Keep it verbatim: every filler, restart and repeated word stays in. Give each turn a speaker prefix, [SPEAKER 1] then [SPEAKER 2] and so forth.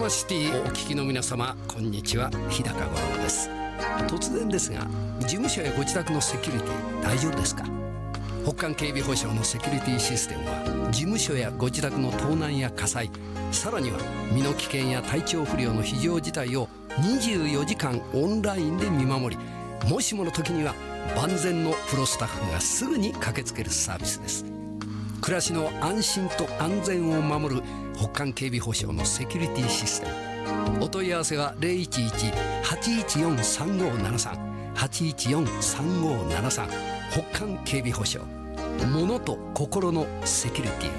[SPEAKER 1] シティをお聞きの皆様、こんにちは。日高五郎です。突然ですが、事務所やご自宅のセキュリティ大丈夫ですか？北韓警備保障のセキュリティシステムは、事務所やご自宅の盗難や火災、さらには身の危険や体調不良の非常事態をにじゅうよじかんオンラインで見守り、もしもの時には万全のプロスタッフがすぐに駆けつけるサービスです。暮らしの安心と安全を守る北韓警備保障のセキュリティシステム。お問い合わせは ゼロいちいち はちいちよん さんごーななさん はちいちよん さんごーななさん。北韓警備保障、物と心のセキュリティを。